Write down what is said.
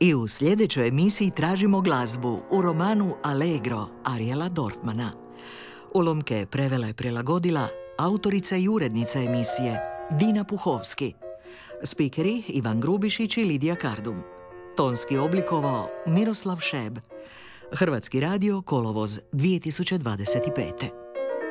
I u sljedećoj emisiji tražimo glazbu u romanu Allegro Ariela Dorfmana. Ulomke je prevela i prilagodila autorica i urednica emisije Dina Puhovski. Spikeri Ivan Grubišić i Lidija Kardum. Tonski oblikovao Miroslav Šeb. Hrvatski radio, kolovoz 2025.